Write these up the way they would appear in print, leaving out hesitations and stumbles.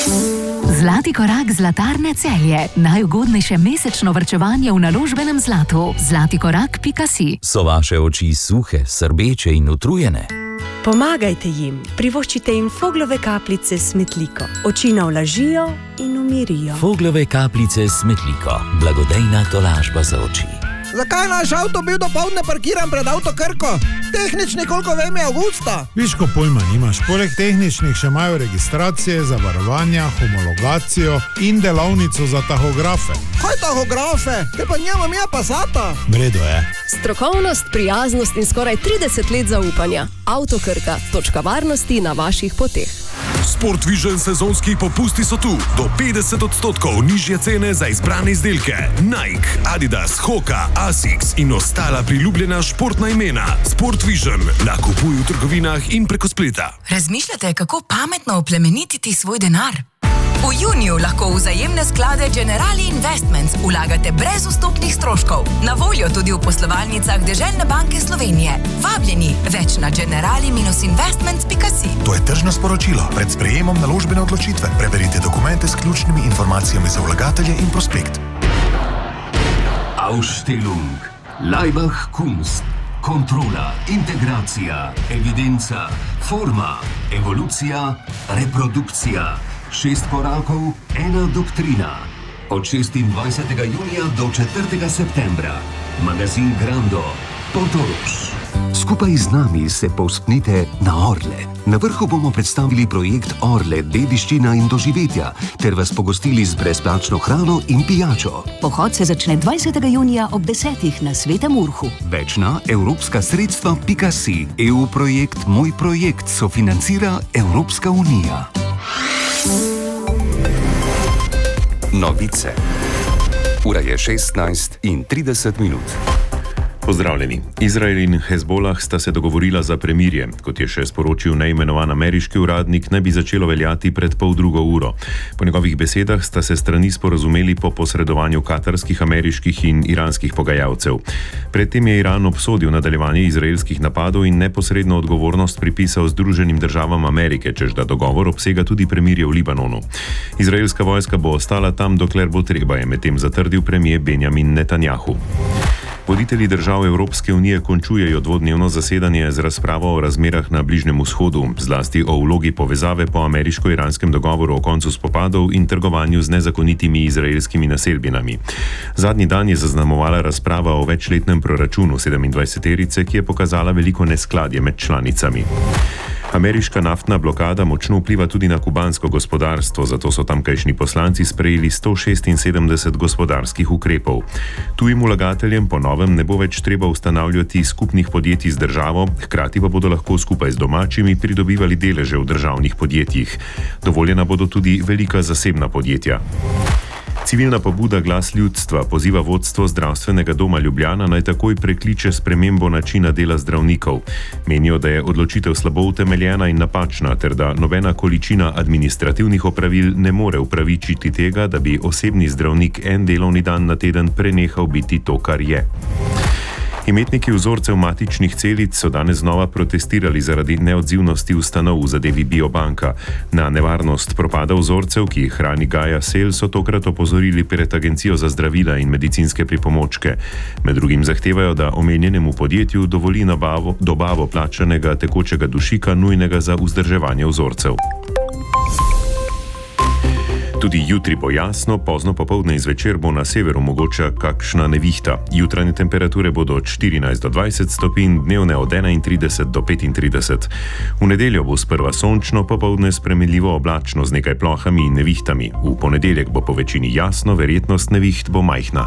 Zlati korak Zlatarne Celje. Najugodnejše mesečno varčevanje v naložbenem zlatu. Zlatikorak.si. So vaše oči suhe, srbeče in utrujene? Pomagajte jim. Privoščite jim Foglove kapljice s Smetliko. Oči navlažijo in umirijo. Foglove kapljice s Smetliko. Blagodejna tolažba za oči. Zakaj naš avto bil dopoldne parkiran pred Avtokrko? Tehnični, koliko vem, je avgusta. Viš, ko pojma nimaš. Poleg tehničnih še imajo registracije, zavarovanja, homologacijo in delavnico za tahografe. Kaj tahografe? Te pa njema mija Passata. Vredo je. Strokovnost, prijaznost in skoraj 30 let zaupanja. Avtokrka, točka varnosti na vaših poteh. Sport Vision sezonski popusti so tu. Do 50% nižje cene za izbrane izdelke. Nike, Adidas, Hoka, Asics in ostala priljubljena športna imena. Sport Vision. Nakupuj v trgovinah in preko spleta. Razmišljate, kako pametno oplemenititi svoj denar? V juniju lahko v vzajemne sklade Generali Investments vlagate brez vstopnih stroškov. Na voljo tudi v poslovalnicah Deželne banke Slovenije. Vabljeni, več na generali-investments.si. To je tržno sporočilo. Pred sprejemom naložbene odločitve preverite dokumente s ključnimi informacijami za vlagatelje in prospekt. Ausstellung, Leibach Kunst, kontrola, integracija, evidenca, forma, evolucija, reprodukcija. 6 korakov, 1 doktrina. Od 26. junija do 4. septembra. Magazin Grando, Portorož. Skupaj z nami se povzpnite na Orle. Na vrhu bomo predstavili projekt Orle, dediščina in doživetja, ter vas pogostili z brezplačno hrano in pijačo. Pohod se začne 20. junija ob 10. na Svetem Urhu. Več na evropskasredstva.si. EU projekt Moj projekt sofinancira Evropska unija. Novice. Ura je 16:30. Pozdravljeni. Izrael in Hezbolah sta se dogovorila za premirje. Kot je še sporočil neimenovan ameriški uradnik, naj bi začelo veljati pred 1:30. Po njegovih besedah sta se strani sporazumeli po posredovanju katarskih, ameriških in iranskih pogajalcev. Predtem je Iran obsodil nadaljevanje izraelskih napadov in neposredno odgovornost pripisal Združenim državam Amerike, češ da dogovor obsega tudi premirje v Libanonu. Izraelska vojska bo ostala tam, dokler bo treba, je medtem zatrdil premier Benjamin Netanjahu. Voditelji držav Evropske unije končujejo dvodnevno zasedanje z razpravo o razmerah na Bližnjem vzhodu, zlasti o vlogi povezave po ameriško-iranskem dogovoru o koncu spopadov in trgovanju z nezakonitimi izraelskimi naselbinami. Zadnji dan je zaznamovala razprava o večletnem proračunu 27-terice, ki je pokazala veliko neskladje med članicami. Ameriška naftna blokada močno vpliva tudi na kubansko gospodarstvo, zato so tamkajšnji poslanci sprejeli 176 gospodarskih ukrepov. Tujim vlagateljem po novem ne bo več treba ustanavljati skupnih podjetij z državo, hkrati pa bodo lahko skupaj z domačimi pridobivali deleže v državnih podjetjih. Dovoljena bodo tudi velika zasebna podjetja. Civilna pobuda Glas ljudstva poziva vodstvo Zdravstvenega doma Ljubljana naj takoj prekliče spremembo načina dela zdravnikov. Menijo, da je odločitev slabo utemeljena in napačna, ter da nobena količina administrativnih opravil ne more upravičiti tega, da bi osebni zdravnik en delovni dan na teden prenehal biti to, kar je. Imetniki vzorcev matičnih celic so danes znova protestirali zaradi neodzivnosti ustanov v zadevi Biobanka. Na nevarnost propada vzorcev, ki jih hrani Gaja Sel, so tokrat opozorili pred Agencijo za zdravila in medicinske pripomočke. Med drugim zahtevajo, da omenjenemu podjetju dovoli dobavo plačanega tekočega dušika nujnega za vzdrževanje vzorcev. Tudi jutri bo jasno, pozno popoldne in zvečer bo na severu mogoča kakšna nevihta. Jutranje temperature bodo od 14 do 20 stopinj, dnevne od 31 do 35. V nedeljo bo sprva sončno, popoldne spremenljivo oblačno z nekaj plohami in nevihtami. V ponedeljek bo po večini jasno, verjetnost neviht bo majhna.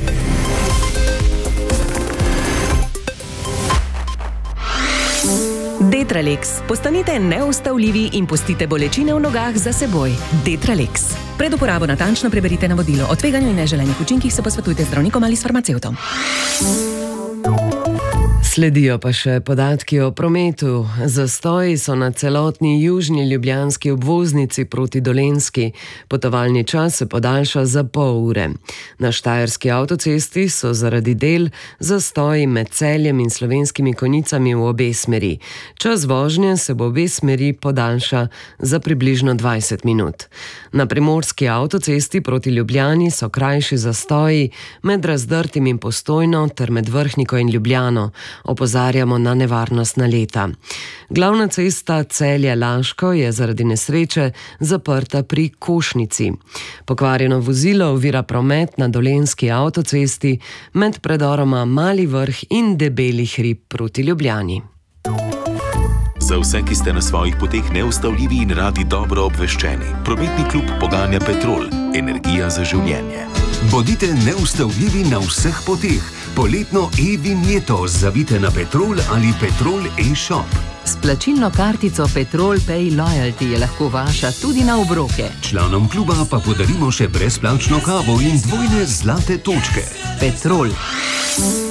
Detralex. Postanite neustavljivi in pustite bolečine v nogah za seboj. Detralex. Pred uporabo natančno preberite navodilo. O tveganju in neželenih učinkih se posvetujte z zdravnikom ali s farmacevtom. Sledijo pa še podatki o prometu. Zastoji so na celotni južni ljubljanski obvoznici proti Dolenjski. Potovalni čas se podaljša za pol ure. Na Štajerski avtocesti so zaradi del zastoji med Celjem in Slovenskimi Konjicami v obe smeri. Čas vožnje se v obe smeri podaljša za približno 20 minut. Na Primorski avtocesti proti Ljubljani so krajši zastoji med Razdrtim in Postojno ter med Vrhniko in Ljubljano. Opozarjamo na nevarnost naleta. Glavna cesta Celje-Laško je zaradi nesreče zaprta pri Košnici. Pokvarjeno vozilo ovira promet na Dolenjski avtocesti med predoroma Mali Vrh in Debeli hrib proti Ljubljani. Za vse, ki ste na svojih poteh neustavljivi in radi dobro obveščeni, prometni klub poganja Petrol, energija za življenje. Bodite neustavljivi na vseh poteh. Poletno e-vinjeto zavite na Petrol ali Petrol e-shop. S plačilno kartico Petrol Pay Loyalty je lahko vaša tudi na obroke. Članom kluba pa podarimo še brezplačno kavo in dvojne zlate točke. Petrol.